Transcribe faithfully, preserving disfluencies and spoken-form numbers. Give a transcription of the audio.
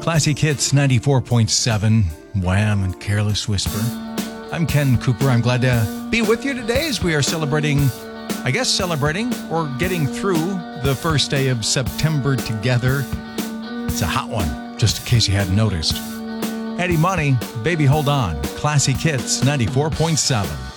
Classic Hits ninety-four point seven, Wham and Careless Whisper. I'm Ken Cooper. I'm glad to be with you today as we are celebrating, I guess celebrating or getting through the first day of September together. It's a hot one, just in case you hadn't noticed. Eddie Money, Baby Hold On, Classic Hits ninety-four point seven.